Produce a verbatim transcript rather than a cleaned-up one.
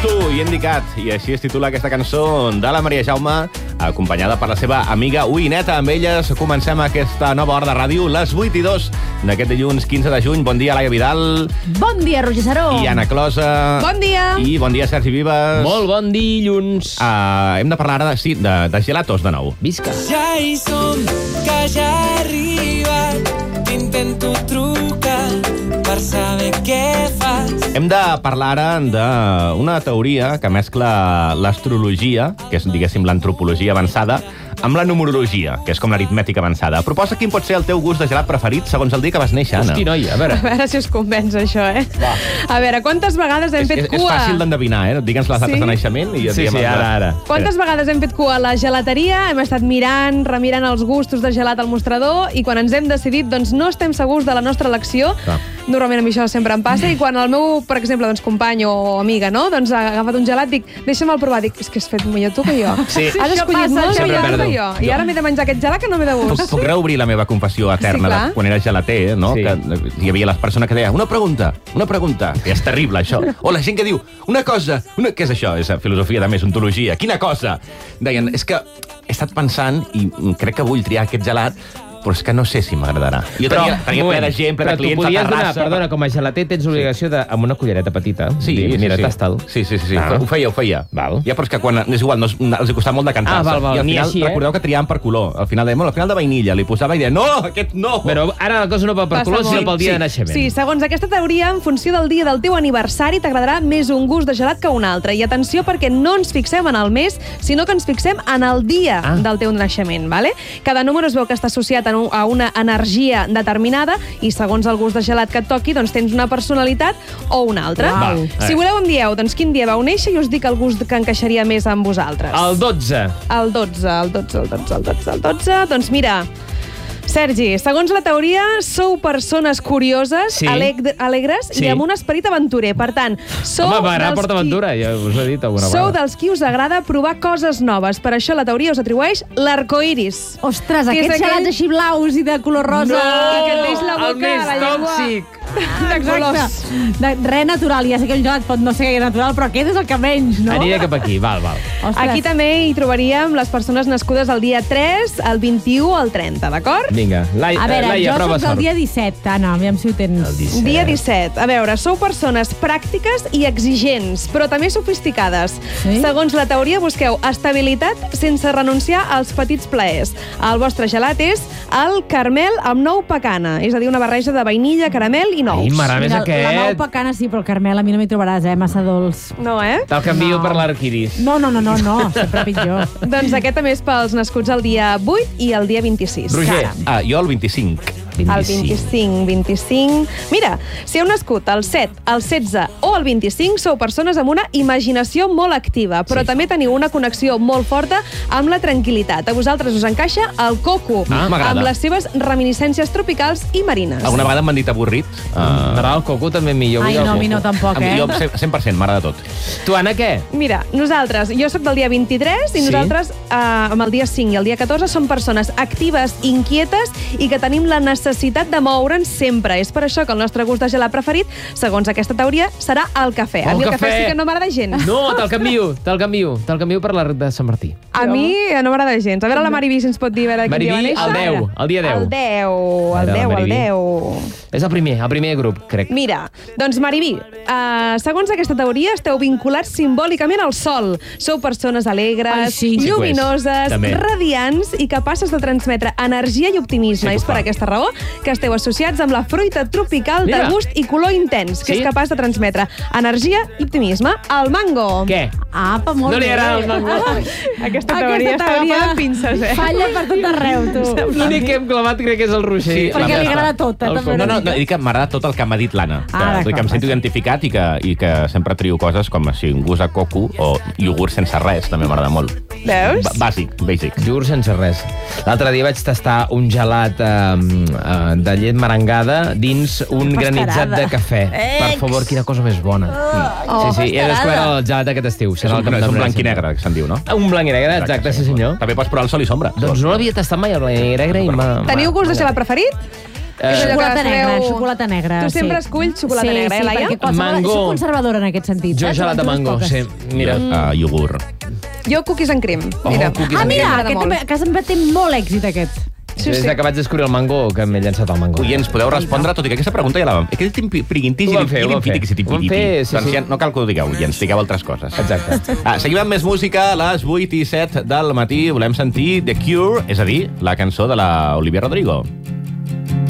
Tu i indicat, i així es titula aquesta cançó de la Maria Jaume, acompanyada per la seva amiga Uineta. Amb elles comencem aquesta nova hora de ràdio, les vuit i dos d'aquest dilluns quinze de juny. Bon dia, Laia Vidal. Bon dia, Roger Saró. I Anna Closa. Bon dia. I bon dia, Sergi Vives. Molt bon dilluns. Uh, hem de parlar ara de, sí, de, de gelatos de nou. Visca. Ja hi som, que ja ha arribat. T'intento trucar per saber què fas. Hem de parlar ara d'una teoria que mescla l'astrologia, que és, diguéssim, l'antropologia avançada, amb la numerologia, que és com l'aritmètica avançada. Proposa quin pot ser el teu gust de gelat preferit segons el dia que vas néixer, Anna. Hosti, noi, a veure. A veure si us convenç, això, eh? Va. A veure, quantes vegades hem és, fet és, cua... És fàcil d'endevinar, eh? Digue'ns les dates Sí? de naixement i... Sí, sí, ara, ara. Quantes vegades hem fet cua a la gelateria, hem estat mirant, remirant els gustos de gelat al mostrador, i quan ens hem decidit, doncs no estem segurs de la nostra elecció. Ah. Normalment a mi això sempre em passa, i quan el meu, per exemple, doncs, company o amiga, no?, doncs ha agafat un gelat, dic, deixa'm el provar. Dic, és que has fet millor tu que jo. Sí. Has Això escollit passa, molt sempre millor tu perdo. que jo. I ara m'he de menjar aquest gelat que no m'he de Puc, gust. puc reobrir la meva confessió eterna Sí, clar. de quan era gelater, no? Sí. Que hi havia les persones que deia una pregunta, una pregunta. I és terrible, això. O la gent que diu una cosa. Una... Què és això? És filosofia de més, ontologia. Quina cosa? Deien, és que he estat pensant i crec que vull triar aquest gelat, però és que no sé si m'agradarà. Jo tenia, tenia ple de gent, ple de clients a Però tu podies terrassa. donar, perdona, com a gelater tens l'obligació de, amb una cullereta petita, Sí, dir, sí, mira, sí. tasta'l. Sí, sí, sí, sí. Ah. Ho feia, ho feia. Val. Ja, però és que quan... És igual, no, els hi costava molt de cantar-se. Ah, val, val, I al ni final, així, eh? recordeu que triaven per color. Al final deien, bueno, al final de vainilla, li posava i deia, no, aquest no! Però ara la cosa no va per Passa color, sinó molt. pel dia Sí. de naixement. Sí, segons aquesta teoria, en funció del dia del teu aniversari, t'agradarà més un gust de gelat que un altre. I atenció, perquè no ens fixem en el mes, sinó que ens fixem en el dia Ah. del teu naixement, ¿vale? Cada número es veu que està associat a un- a una energia determinada i segons el gust de gelat que et toqui, doncs tens una personalitat o una altra. Val. Si voleu em dieu, doncs quin dia vau néixer i us dic el gust que encaixaria més amb vosaltres. El dotze. El dotze, el dotze, el dotze, el dotze, el dotze... Doncs mira, Sergi, segons la teoria, sou persones curioses, Sí. aleg alegres Sí. i amb un esperit aventurer. Per tant, sou Home, m'agrada dels PortAventura, ja us ho he dit alguna Sou vegada. dels qui us agrada provar coses noves. Per això la teoria us atribueix l'arcoiris. Ostres, Que és aquests aquell- gelats així blaus i de color rosa. I que et deix la boca, el més la llengua. tòxic. De colors. De, res natural, ja sé que un gelat pot no ser gaire natural, però aquest és el que menys, no? Aniré cap aquí, val, val. Ostres. Aquí també hi trobaríem les persones nascudes el dia tres, el vint-i-u o el trenta, d'acord? Vinga, Laia, A veure, Laia, jo prova soc del sort. dia disset, Anna, aviam si ho tens. El disset. Dia disset. A veure, sou persones pràctiques i exigents, però també sofisticades. Sí? Segons la teoria, busqueu estabilitat sense renunciar als petits plaers. El vostre gelat és el caramel amb nou pecana, és a dir, una barreja de vainilla, caramel i nous. Ai, m'agrada més Mira, la nou aquest. pecana sí, però el Carmel a mi no m'hi trobaràs, eh? Massa dolç. No, eh? Te'l canvio No. per l'arquiris. No, no, no, no, no, sempre pitjor. Doncs aquest també és pels nascuts el dia vuit i el dia vint-i-sis. Roger. Caram. Ah, jo el vint-i-cinc. El vint-i-cinc, vint-i-cinc... Mira, si heu nascut el set, el setze o el vint-i-cinc, sou persones amb una imaginació molt activa, però Sí. també teniu una connexió molt forta amb la tranquil·litat. A vosaltres us encaixa el coco, Ah, m'agrada. amb les seves reminiscències tropicals i marines. Alguna vegada m'han dit avorrit. Uh, M'agrada el coco també millor. Ai, vull el no, a mi coco. no tampoc, eh? jo cent per cent, m'agrada tot. Tu, Anna, què? Mira, nosaltres, jo sóc del dia vint-i-tres i Sí? nosaltres, eh, amb el dia cinc i el dia catorze, som persones actives, inquietes i que tenim la necessitat de moure'ns sempre. És per això que el nostre gust de gelat preferit, segons aquesta teoria, serà el cafè. A El mi el cafè. cafè sí que no m'agrada gens. No, te'l canvio, te'l canvio. Te'l canvio per la de Sant Martí. A mi no m'agrada gens. A veure, la Mariví si ens pot dir a veure quin dia va Mariví, néixer. el deu, el dia deu. El deu, el Ara, deu, el Mariví. deu. És el primer, el primer grup, crec. Mira, doncs Mariví, uh, segons aquesta teoria, esteu vinculats simbòlicament al sol. Sou persones alegres, Ai, sí. Sí que ho és. lluminoses, També. radiants i capaces de transmetre energia i optimisme. Sí que ho és per fa. aquesta raó que esteu associats amb la fruita tropical Mira. de gust i color intens, que Sí? és capaç de transmetre energia i optimisme. El mango. Què? Apa, molt No li bé. agrada el mango. Aquesta teoria està agafada amb pinces, eh? Falla per tot arreu, tu. L'únic que hem clavat crec que és el Roger. Sí, Perquè la li meva. agrada tot, eh? El també com- No, una no, mica. no, dic que m'agrada tot el que m'ha dit l'Anna. Ah, Que, d'acord, que em sento perfecte. identificat i que, i que sempre trio coses com si un gust a coco o iogurt sense res, també m'agrada molt. Veus? B bàsic, basic. Iogurt sense res. L'altre dia vaig tastar un gelat eh, eh, de llet merengada dins un granitzat de cafè. Per favor, quina cosa més bona. Oh, sí, sí, he descobert el gelat aquest estiu. És Serà el un, que em és un donarà blanc i sempre. negre, que se'n diu, no? Un blanc i negre, exacte, sí senyor. També pots provar el sol i sombra. Doncs no l'havia tastat mai, el blanc i negre, i m'ha... Teniu m'ha- gust de gelat preferit? És allò que Xocolata es negra, veu- xocolata negra. Tu sí. sempre esculls xocolata sí, negra, eh, sí, Laia? perquè qualsevol... Mango. Soc conservadora en aquest sentit. Jo saps? gelat de Dues mango, poques. sí. Mira. Uh, iogurt. Jo cookies and cream. Oh, Mira. cookies Ah, and mira, M'agrada aquest molt. també, que sempre té molt èxit, aquest. Sí, Des sí. de que vaig descobrir el mango, que m'he llançat el mango. Oients, podeu respondre, tot i que aquesta pregunta ja la vam... Aquest priguintís Ho i vam fer, ho vam fer. Ho vam fer, sí, Doncs sí. ja no cal que ho digueu, oients, digueu altres coses. Exacte. Ah, seguim amb més música, a les vuit i set del matí. Volem sentir The Cure, és a dir, la cançó de la Olivia Rodrigo.